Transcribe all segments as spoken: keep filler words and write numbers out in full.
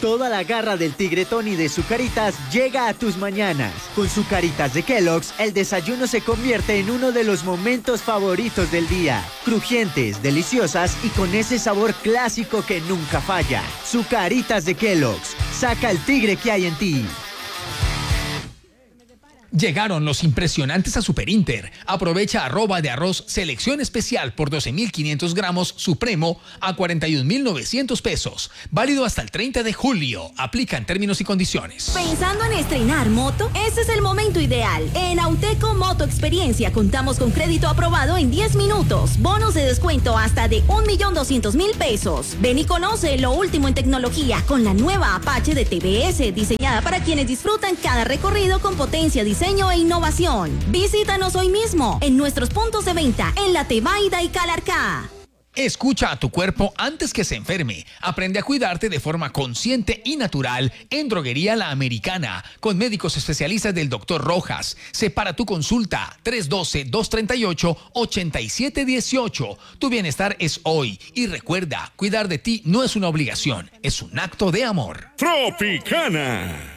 Toda la garra del tigre Tony de Zucaritas llega a tus mañanas. Con Zucaritas de Kellogg's, el desayuno se convierte en uno de los momentos favoritos del día. Crujientes, deliciosas y con ese sabor clásico que nunca falla. Zucaritas de Kellogg's. Saca el tigre que hay en ti. Llegaron los impresionantes a Super Inter. Aprovecha arroba de arroz selección especial por doce mil quinientos gramos Supremo a cuarenta y un mil novecientos pesos. Válido hasta el treinta de julio. Aplica en términos y condiciones. ¿Pensando en estrenar moto? Este es el momento ideal. En Auteco Moto Experiencia contamos con crédito aprobado en diez minutos. Bonos de descuento hasta de un millón doscientos mil pesos. Ven y conoce lo último en tecnología con la nueva Apache de T V S, diseñada para quienes disfrutan cada recorrido con potencia, diseño e innovación. Visítanos hoy mismo en nuestros puntos de venta en La Tebaida y Calarcá. Escucha a tu cuerpo antes que se enferme. Aprende a cuidarte de forma consciente y natural en Droguería La Americana, con médicos especialistas del doctor Rojas. Separa tu consulta tres uno dos, dos tres ocho, ocho siete uno ocho. Tu bienestar es hoy. Y recuerda, cuidar de ti no es una obligación, es un acto de amor. Tropicana.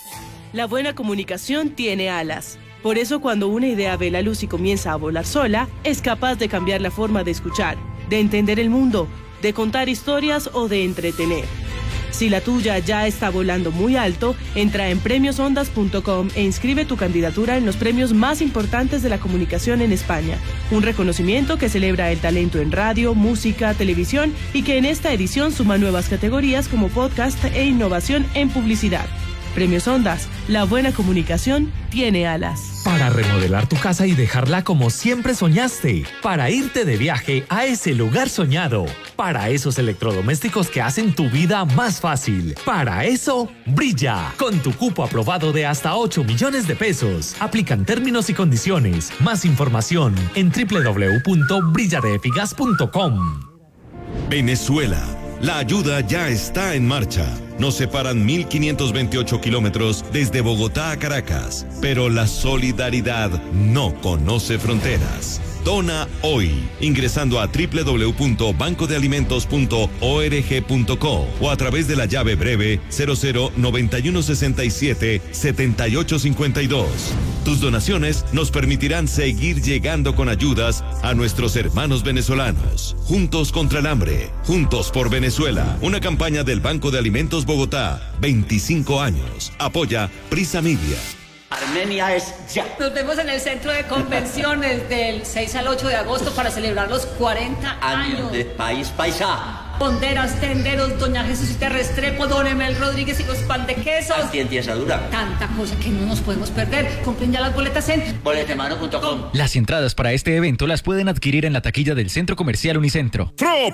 La buena comunicación tiene alas. Por eso cuando una idea ve la luz y comienza a volar sola, es capaz de cambiar la forma de escuchar, de entender el mundo, de contar historias o de entretener. Si la tuya ya está volando muy alto, entra en premios ondas punto com e inscribe tu candidatura en los premios más importantes de la comunicación en España. Un reconocimiento que celebra el talento en radio, música, televisión y que en esta edición suma nuevas categorías como podcast e innovación en publicidad. Premios Ondas, la buena comunicación tiene alas. Para remodelar tu casa y dejarla como siempre soñaste. Para irte de viaje a ese lugar soñado. Para esos electrodomésticos que hacen tu vida más fácil. Para eso, Brilla. Con tu cupo aprobado de hasta ocho millones de pesos. Aplican términos y condiciones. Más información en doble u doble u doble u punto brilla de efigas punto com. Venezuela. La ayuda ya está en marcha. Nos separan mil quinientos veintiocho kilómetros desde Bogotá a Caracas, pero la solidaridad no conoce fronteras. Dona hoy, ingresando a doble u doble u doble u punto banco de alimentos punto org punto co o a través de la llave breve cero cero noventa y uno sesenta y siete setenta y ocho cincuenta y dos. Tus donaciones nos permitirán seguir llegando con ayudas a nuestros hermanos venezolanos. Juntos contra el hambre, juntos por Venezuela. Una campaña del Banco de Alimentos Bogotá. veinticinco años. Apoya Prisa Media. Armenia es ya. Nos vemos en el centro de convenciones del seis al ocho de agosto para celebrar los cuarenta años. Años de País Paisa. Ponderas, tenderos, doña Jesucita Restrepo, don Emel Rodríguez y los pan de quesos. Antientiasadura. Tanta cosa que no nos podemos perder. Compren ya las boletas en boletemano punto com. Las entradas para este evento las pueden adquirir en la taquilla del Centro Comercial Unicentro.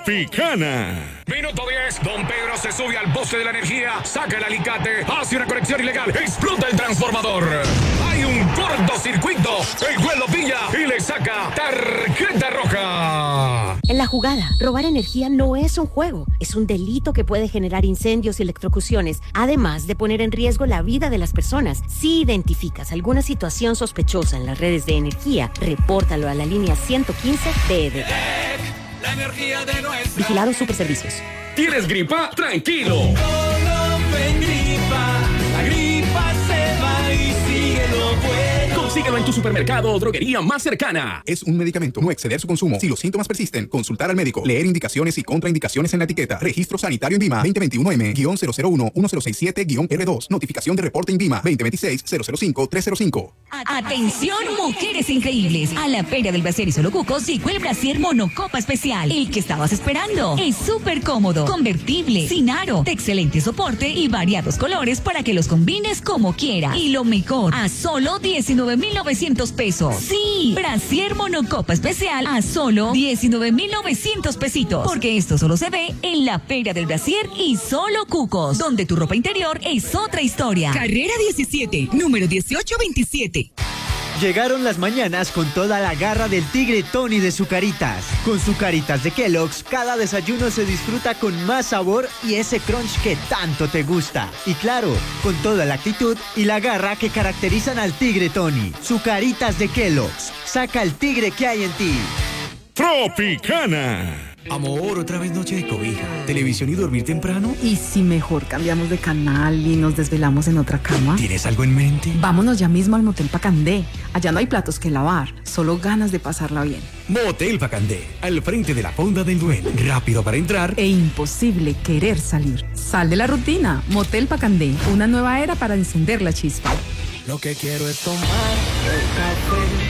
Tropicana. Minuto diez. Don Pedro se sube al poste de la energía, saca el alicate, hace una conexión ilegal, explota el transformador. Hay un cortocircuito. El juez lo pilla y le saca tarjeta roja. En la jugada, robar energía no es un juego, es un delito que puede generar incendios y electrocuciones, además de poner en riesgo la vida de las personas. Si identificas alguna situación sospechosa en las redes de energía, repórtalo a la línea ciento quince de E D E C. La energía de nuestra... Vigilado Superservicios. ¿Tienes gripa? Tranquilo. La gripa se va y sigue lo bueno. Consíguelo en tu supermercado o droguería más cercana. Es un medicamento, no exceder su consumo. Si los síntomas persisten, consultar al médico. Leer indicaciones y contraindicaciones en la etiqueta. Registro sanitario INVIMA veinte veintiuno M cero cero uno uno cero seis siete R dos. Notificación de reporte INVIMA veinte veintiséis cero cero cinco tres cero cinco. Atención, mujeres increíbles. A la Feria del Brasier y Solo Cucos llegó el Brasier Monocopa Especial. El que estabas esperando. Es súper cómodo, convertible, sin aro, de excelente soporte y variados colores para que los combines como quieras. Y lo mejor, a solo diecinueve mil novecientos pesos. Sí, Brasier Monocopa Especial a solo diecinueve mil novecientos pesitos. Porque esto solo se ve en la Feria del Brasier y Solo Cucos, donde tu ropa interior es otra historia. Carrera diecisiete, número dieciocho veintisiete. Llegaron las mañanas con toda la garra del tigre Tony de Zucaritas. Con Zucaritas de Kellogg's, cada desayuno se disfruta con más sabor y ese crunch que tanto te gusta. Y claro, con toda la actitud y la garra que caracterizan al tigre Tony. Zucaritas de Kellogg's. Saca el tigre que hay en ti. Tropicana. Amor, otra vez noche de cobija, televisión y dormir temprano. ¿Y si mejor cambiamos de canal y nos desvelamos en otra cama? ¿Tienes algo en mente? Vámonos ya mismo al Motel Pacandé. Allá no hay platos que lavar, solo ganas de pasarla bien. Motel Pacandé, al frente de la Fonda del Duende. Rápido para entrar e imposible querer salir. Sal de la rutina. Motel Pacandé, una nueva era para encender la chispa. Lo que quiero es tomar el café